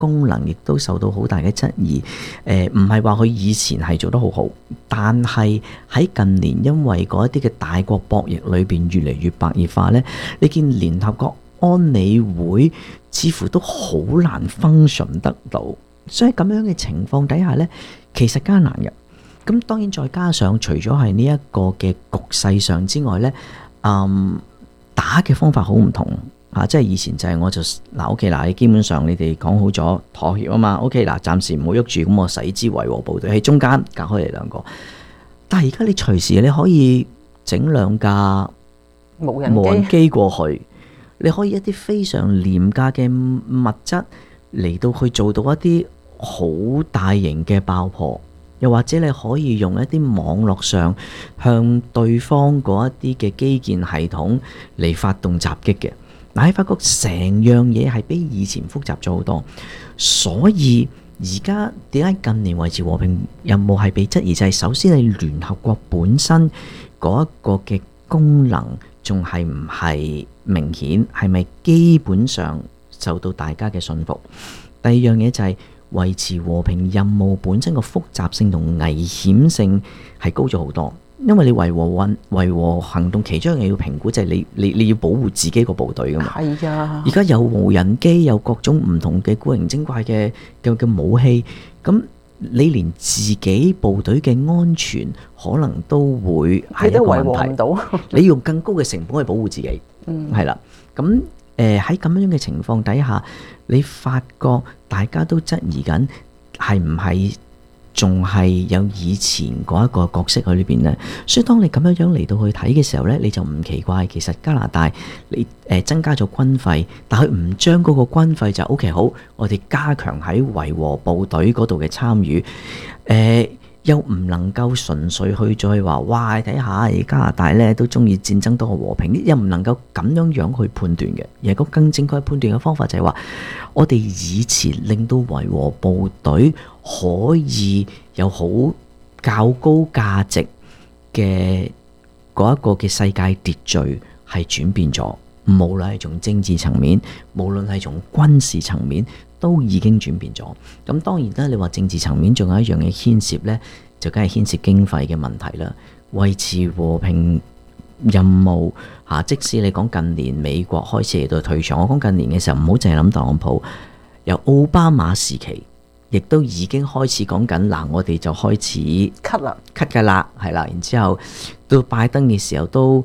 功能亦都受到好大嘅質疑。唔係話佢以前係做得好好，但係喺近年因為嗰一啲嘅大國博弈裏邊越嚟越白熱化呢，你見聯合國安理會似乎都好難 function 得到，所以咁樣嘅情況底下呢，其實艱難嘅。咁當然再加上除咗係呢一個嘅局勢上之外呢，打嘅方法好唔同。即係以前就係我就OK 嗱，你基本上你哋講好咗妥協啊嘛，OK 嗱，暫時唔好喐住，咁我使之維和部隊喺中間隔開嚟兩個。但係而家你隨時你可以整兩架無人機過去，你可以一啲非常廉價嘅物質嚟到去做到一啲好大型嘅爆破，又或者你可以用一啲網絡上向對方嗰一啲嘅基建系統嚟發動襲擊嘅。嗱，你發覺成樣嘢係比以前複雜咗好多，所以而家點解近年維持和平任務係被質疑？就係首先你聯合國本身嗰一個嘅功能仲係唔係明顯，係咪基本上受到大家嘅信服？第二樣嘢就係維持和平任務本身個複雜性同危險性係高咗好多。因為你維和行動其中一樣嘢要評估，就係你要保護自己個部隊噶嘛。係啊！而家有無人機，有各種唔同嘅古靈精怪嘅武器，咁你連自己部隊嘅安全可能都會係一個問題。你都維和唔到，你用更高嘅成本去保護自己，係啦。咁喺咁樣嘅情況底下，你發覺大家都質疑緊係唔係仲係有以前嗰一個角色喺呢邊呢？所以當你咁樣嚟到去睇嘅時候呢，你就唔奇怪，其實加拿大你增加咗軍費，但佢唔將嗰個軍費就 OK 好，我哋加強喺維和部隊嗰度嘅參與，又唔能夠純粹去再話，哇！睇下加拿大呢都中意戰爭多過和平，又唔能夠咁樣去判斷嘅。而個更正確判斷嘅方法就係話，我哋以前令到維和部隊可以有好較高價值嘅嗰一個嘅世界秩序係轉變咗，無論係從政治層面，無論係從軍事層面，都已經轉變咗。咁當然啦，你話政治層面仲有一樣嘢牽涉呢，就梗係牽涉經費嘅問題啦。維持和平任務即使你講近年美國開始嚟到退場，我講近年嘅時候唔好淨係諗特朗普，由奧巴馬時期亦都已經開始講緊嗱，我哋就開始 cut 㗎啦，係啦。然之後到拜登嘅時候都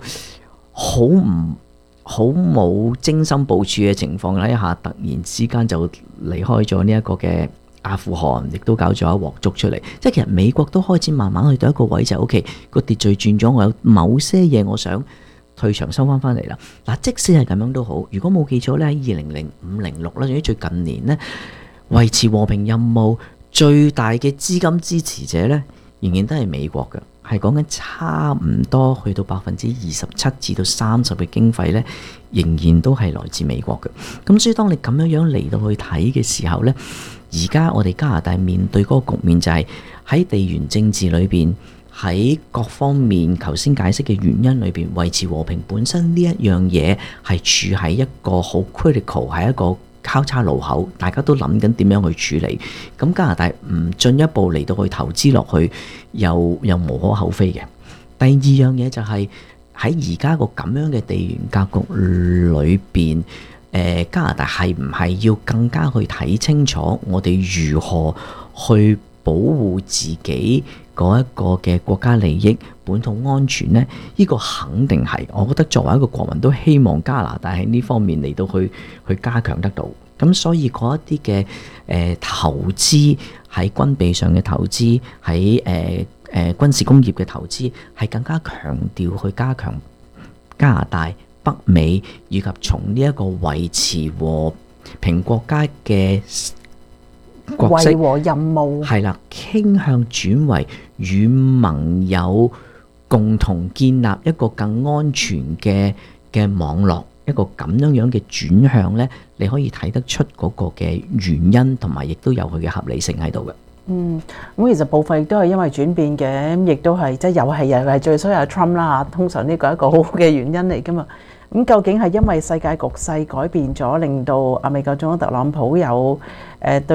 好冇精心部署嘅情況底下，突然之間就離開咗呢一個嘅阿富汗，亦都搞咗一鑊粥出嚟。即係其實美國都開始慢慢去到一個位就 OK， 個秩序轉咗，我有某些嘢我想退場收翻嚟啦。嗱，即使係咁樣都好，如果冇記錯呢，喺2005、06啦，總之最近年呢，維持和平任務最大嘅資金支持者呢，仍然都係美國嘅。係講緊差唔多去到27%至到30%嘅經費呢，仍然都係來自美國嘅。咁所以當你咁樣嚟到去睇嘅時候呢，而家我哋加拿大面對嗰個局面就係喺地緣政治裏邊，喺各方面頭先解釋嘅原因裏邊，維持和平本身呢一樣嘢係處喺一個好 critical， 係一個交叉路口，大家都諗緊點樣去處理。咁加拿大唔進一步嚟到去投資落去，又無可厚非嘅。第二樣嘢就係喺而家個咁樣嘅地緣格局裏邊，加拿大係唔係要更加去睇清楚我哋如何去保護自己嗰一個嘅國家利益、本土安全呢？呢個肯定係，我覺得作為一個國民都希望加拿大喺呢方面嚟到去加強得到。咁所以嗰一啲嘅投資喺軍備上嘅投資，喺軍事工業嘅投資，係更加強調去加強加拿大、北美以及從呢一個維持和平國家嘅角色，維和任務係啦，傾向轉為與盟友共同建立一個更安全嘅網絡，一個咁樣嘅轉向呢，你可以睇得出嗰個嘅原因，同埋亦都有佢嘅合理性喺度嘅。 咁其實部分亦都係因為轉變嘅，亦都係即係又係最衰係 Trump 啦。通常呢個係一個好好嘅原因嚟噶嘛。咁咁究竟係因為世界局勢改變咗，令到美國總統特朗普有對